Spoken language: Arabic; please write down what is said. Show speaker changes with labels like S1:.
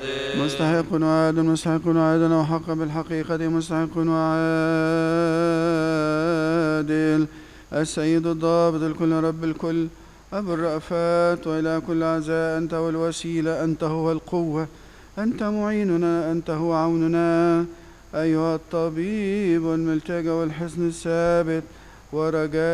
S1: مستحق وعادل مستحق وعادل وحق بالحقيقة مستحق وعادل السيد الضابط الكل رب الكل أبو الرأفات وإلى كل عزاء أنت هو الوسيلة أنت هو القوة أنت معيننا أنت هو عوننا أيها الطبيب والملتجى والحصن الثابت ورجاء